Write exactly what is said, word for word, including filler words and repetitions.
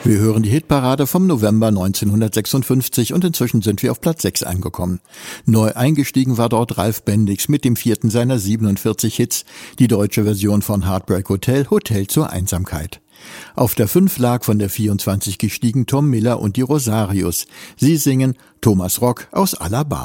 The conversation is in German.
Wir hören die Hitparade vom November neunzehnhundertsechsundfünfzig und inzwischen sind wir auf Platz sechs angekommen. Neu eingestiegen war dort Ralf Bendix mit dem vierten seiner siebenundvierzig Hits, die deutsche Version von Heartbreak Hotel, Hotel zur Einsamkeit. Auf der fünf lag von der vierundzwanzig gestiegen Tom Miller und die Rosarios. Sie singen Thomas Rock aus Alabama.